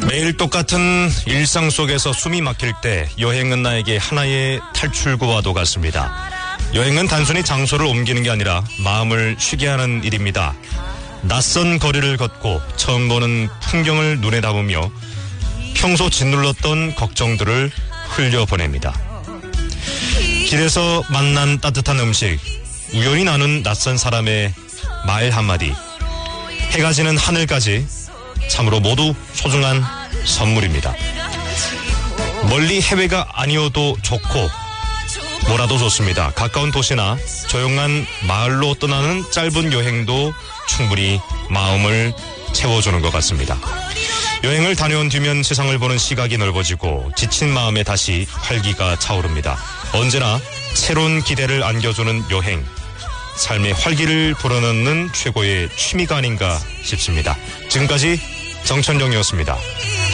매일 똑같은 일상 속에서 숨이 막힐 때 여행은 나에게 하나의 탈출구와도 같습니다. 여행은 단순히 장소를 옮기는 게 아니라 마음을 쉬게 하는 일입니다. 낯선 거리를 걷고 처음 보는 풍경을 눈에 담으며 평소 짓눌렀던 걱정들을 흘려보냅니다. 길에서 만난 따뜻한 음식, 우연히 나눈 낯선 사람의 말 한마디, 해가 지는 하늘까지 참으로 모두 소중한 선물입니다. 멀리 해외가 아니어도 좋고 뭐라도 좋습니다. 가까운 도시나 조용한 마을로 떠나는 짧은 여행도 충분히 마음을 채워주는 것 같습니다. 여행을 다녀온 뒤면 세상을 보는 시각이 넓어지고 지친 마음에 다시 활기가 차오릅니다. 언제나 새로운 기대를 안겨주는 여행, 삶의 활기를 불어넣는 최고의 취미가 아닌가 싶습니다. 지금까지 정천정이었습니다.